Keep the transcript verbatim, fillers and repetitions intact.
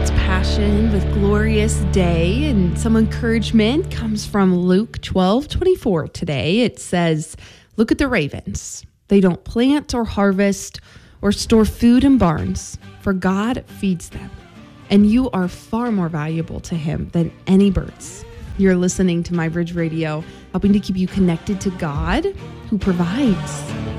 It's Passion with Glorious Day, and some encouragement comes from Luke twelve twenty-four today. It says, "Look at the ravens. They don't plant or harvest or store food in barns, for God feeds them. And you are far more valuable to him than any birds." You're listening to My Bridge Radio, helping to keep you connected to God who provides.